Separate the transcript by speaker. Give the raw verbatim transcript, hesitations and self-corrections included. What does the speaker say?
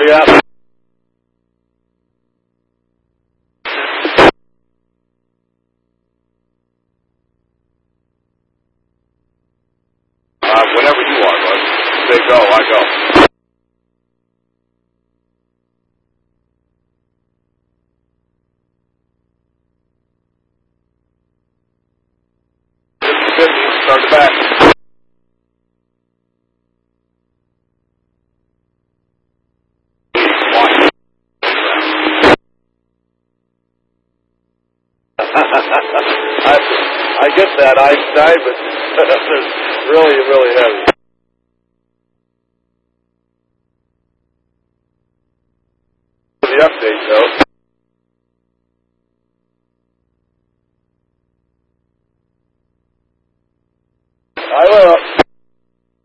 Speaker 1: Yeah. Uh, whenever you are, bud. Say go, I go. fifty, start the back. I, I get that, Einstein, but it's really, really heavy.